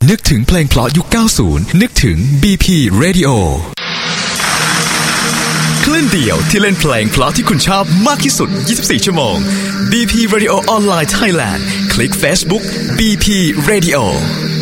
นึกถึงเพลงเพราะยุค 90 นึกถึง BP Radio คลื่นเดี่ยวที่เล่นเพลงเพราะที่คุณชอบมากที่สุด 24 ชั่วโมง BP Radio Online Thailand คลิก Facebook BP Radio